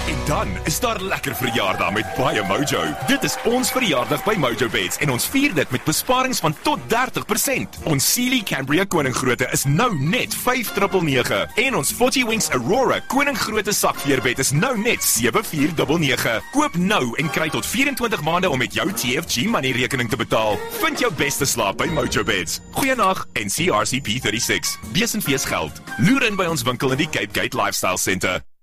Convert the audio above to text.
En dan is daar lekker verjaardag met baie mojo. Dit is ons verjaardag by Mojo Beds en ons vier dit met besparings van tot 30%. Ons Sealy Cambria Koninggrootte is nou net 5,999 en ons 40 Winks Aurora Koninggrootte sakveerbed is nou net 7,499. Koop nou en kry tot 24 maande om met jou TFG money rekening te betaal. Vind jou beste slaap by Mojo Beds. Goeienag en CRCP 36. Besenfees geld. Loer in by ons winkel in die Cape Gate Lifestyle Centre.